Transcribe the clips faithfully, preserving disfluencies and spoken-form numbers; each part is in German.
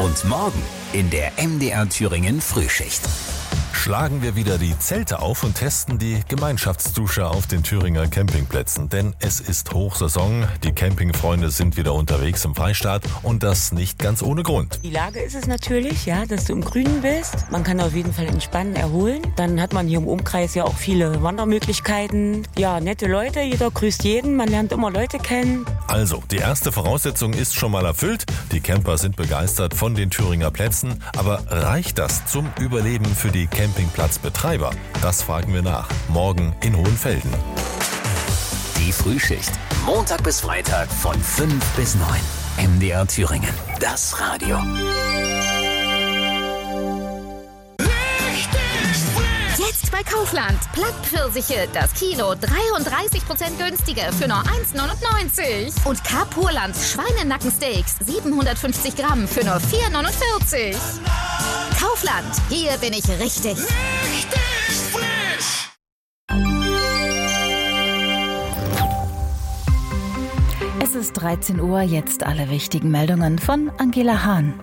Und morgen in der M D R Thüringen Frühschicht. Schlagen wir wieder die Zelte auf und testen die Gemeinschaftsdusche auf den Thüringer Campingplätzen. Denn es ist Hochsaison, die Campingfreunde sind wieder unterwegs im Freistaat und das nicht ganz ohne Grund. Die Lage ist es natürlich, ja, dass du im Grünen bist. Man kann auf jeden Fall entspannen, erholen. Dann hat man hier im Umkreis ja auch viele Wandermöglichkeiten. Ja, nette Leute, jeder grüßt jeden, man lernt immer Leute kennen. Also, die erste Voraussetzung ist schon mal erfüllt. Die Camper sind begeistert von den Thüringer Plätzen. Aber reicht das zum Überleben für die Campingplatzbetreiber? Das fragen wir nach. Morgen in Hohenfelden. Die Frühschicht. Montag bis Freitag von fünf bis neun. M D R Thüringen. Das Radio. Jetzt bei Kaufland. Plattpfirsiche, das Kilo dreiunddreißig Prozent günstiger für nur eins neunundneunzig. Und Carpurlands Schweinenackensteaks siebenhundertfünfzig Gramm für nur vier neunundvierzig. Kaufland, hier bin ich richtig. Richtig frisch. Es ist dreizehn Uhr, jetzt alle wichtigen Meldungen von Angela Hahn.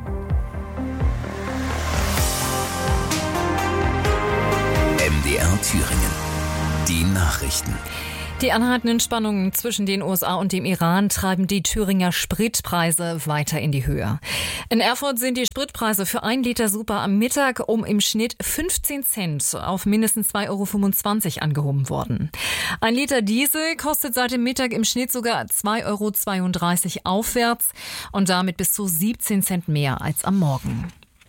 M D R Thüringen. Die Nachrichten. Die anhaltenden Spannungen zwischen den U S A und dem Iran treiben die Thüringer Spritpreise weiter in die Höhe. In Erfurt sind die Spritpreise für ein Liter Super am Mittag um im Schnitt fünfzehn Cent auf mindestens zwei Euro fünfundzwanzig angehoben worden. Ein Liter Diesel kostet seit dem Mittag im Schnitt sogar zwei Euro zweiunddreißig aufwärts und damit bis zu siebzehn Cent mehr als am Morgen.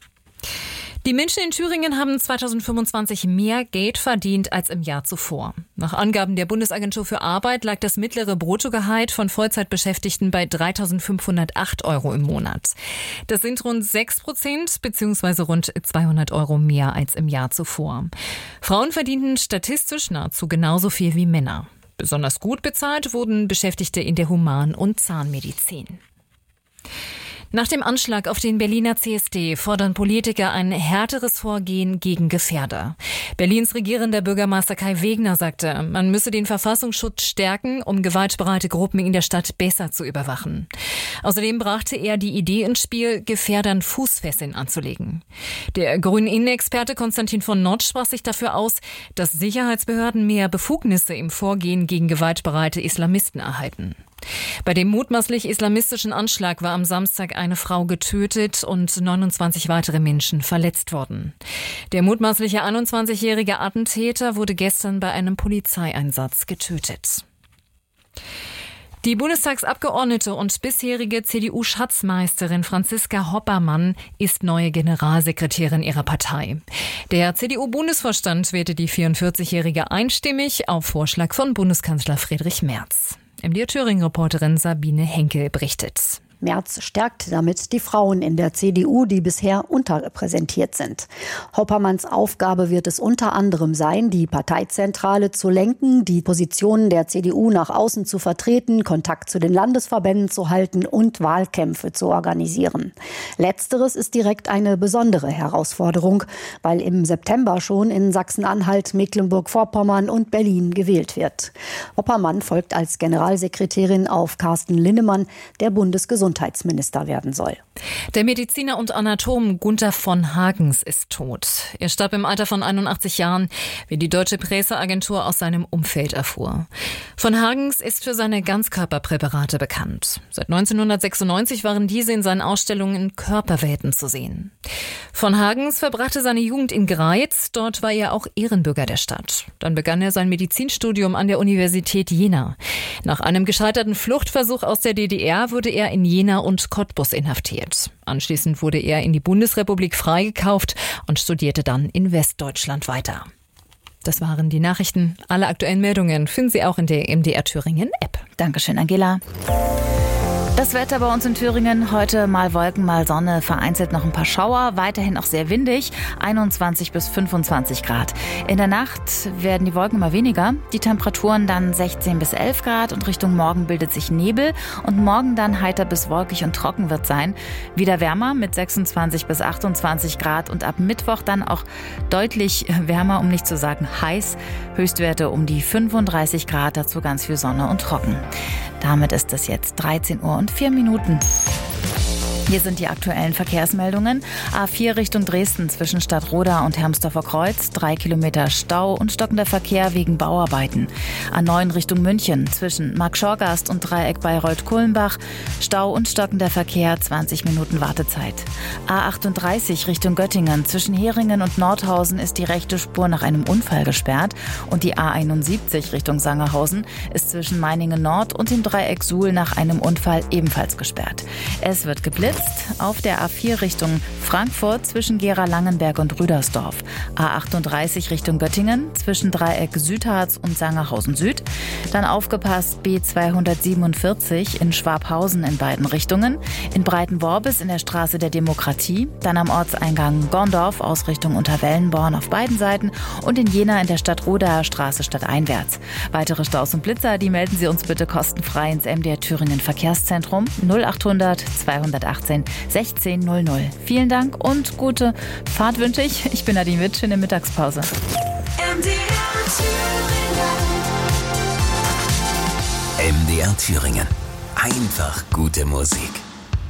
Die Menschen in Thüringen haben zweitausendfünfundzwanzig mehr Geld verdient als im Jahr zuvor. Nach Angaben der Bundesagentur für Arbeit lag das mittlere Bruttogehalt von Vollzeitbeschäftigten bei dreitausendfünfhundertacht Euro im Monat. Das sind rund sechs Prozent bzw. rund zweihundert Euro mehr als im Jahr zuvor. Frauen verdienten statistisch nahezu genauso viel wie Männer. Besonders gut bezahlt wurden Beschäftigte in der Human- und Zahnmedizin. Nach dem Anschlag auf den Berliner C S D fordern Politiker ein härteres Vorgehen gegen Gefährder. Berlins regierender Bürgermeister Kai Wegner sagte, man müsse den Verfassungsschutz stärken, um gewaltbereite Gruppen in der Stadt besser zu überwachen. Außerdem brachte er die Idee ins Spiel, Gefährdern Fußfesseln anzulegen. Der grünen Innenexperte Konstantin von Notz sprach sich dafür aus, dass Sicherheitsbehörden mehr Befugnisse im Vorgehen gegen gewaltbereite Islamisten erhalten. Bei dem mutmaßlich islamistischen Anschlag war am Samstag eine Frau getötet und neunundzwanzig weitere Menschen verletzt worden. Der mutmaßliche einundzwanzigjährige Attentäter wurde gestern bei einem Polizeieinsatz getötet. Die Bundestagsabgeordnete und bisherige C D U-Schatzmeisterin Franziska Hoppermann ist neue Generalsekretärin ihrer Partei. Der C D U-Bundesvorstand wählte die vierundvierzigjährige einstimmig auf Vorschlag von Bundeskanzler Friedrich Merz. M D R Thüringen-Reporterin Sabine Henkel berichtet. Merz stärkt damit die Frauen in der C D U, die bisher unterrepräsentiert sind. Hoppermanns Aufgabe wird es unter anderem sein, die Parteizentrale zu lenken, die Positionen der C D U nach außen zu vertreten, Kontakt zu den Landesverbänden zu halten und Wahlkämpfe zu organisieren. Letzteres ist direkt eine besondere Herausforderung, weil im September schon in Sachsen-Anhalt, Mecklenburg-Vorpommern und Berlin gewählt wird. Hoppermann folgt als Generalsekretärin auf Carsten Linnemann, der Bundesgesundheitsminister Gesundheitsminister werden soll. Der Mediziner und Anatom Gunther von Hagens ist tot. Er starb im Alter von einundachtzig Jahren, wie die Deutsche Presseagentur aus seinem Umfeld erfuhr. Von Hagens ist für seine Ganzkörperpräparate bekannt. Seit neunzehnhundertsechsundneunzig waren diese in seinen Ausstellungen in Körperwelten zu sehen. Von Hagens verbrachte seine Jugend in Greiz. Dort war er auch Ehrenbürger der Stadt. Dann begann er sein Medizinstudium an der Universität Jena. Nach einem gescheiterten Fluchtversuch aus der D D R wurde er in Jena und Cottbus inhaftiert. Anschließend wurde er in die Bundesrepublik freigekauft und studierte dann in Westdeutschland weiter. Das waren die Nachrichten. Alle aktuellen Meldungen finden Sie auch in der M D R Thüringen App. Dankeschön, Angela. Das Wetter bei uns in Thüringen, heute mal Wolken, mal Sonne, vereinzelt noch ein paar Schauer, weiterhin auch sehr windig, einundzwanzig bis fünfundzwanzig Grad. In der Nacht werden die Wolken mal weniger, die Temperaturen dann sechzehn bis elf Grad und Richtung Morgen bildet sich Nebel und morgen dann heiter bis wolkig und trocken wird sein. Wieder wärmer mit sechsundzwanzig bis achtundzwanzig Grad und ab Mittwoch dann auch deutlich wärmer, um nicht zu sagen heiß. Höchstwerte um die fünfunddreißig Grad, dazu ganz viel Sonne und trocken. Damit ist es jetzt dreizehn Uhr und vier Minuten. Hier sind die aktuellen Verkehrsmeldungen. A vier Richtung Dresden zwischen Stadtroda und Hermsdorfer Kreuz. Drei Kilometer Stau und stockender Verkehr wegen Bauarbeiten. A neun Richtung München zwischen Marktschorgast und Dreieck Bayreuth-Kulmbach. Stau und stockender Verkehr, zwanzig Minuten Wartezeit. A achtunddreißig Richtung Göttingen zwischen Heringen und Nordhausen ist die rechte Spur nach einem Unfall gesperrt. Und die A einundsiebzig Richtung Sangerhausen ist zwischen Meiningen Nord und dem Dreieck Suhl nach einem Unfall ebenfalls gesperrt. Es wird geblitzt auf der A vier Richtung Frankfurt zwischen Gera-Langenberg und Rüdersdorf. A achtunddreißig Richtung Göttingen zwischen Dreieck Südharz und Sangerhausen Süd. Dann aufgepasst B zweihundertsiebenundvierzig in Schwabhausen in beiden Richtungen. In Breitenworbis in der Straße der Demokratie. Dann am Ortseingang Gorndorf aus Richtung Unterwellenborn auf beiden Seiten. Und in Jena in der Stadtrodaer Straße stadteinwärts. Weitere Staus und Blitzer, die melden Sie uns bitte kostenfrei ins M D R Thüringen Verkehrszentrum null achthundert zweihundertachtzehn sechzehn null null. Vielen Dank und gute Fahrt wünsche ich. Ich bin Nadine Witt, schöne Mittagspause. M D R Thüringen. M D R Thüringen. Einfach gute Musik.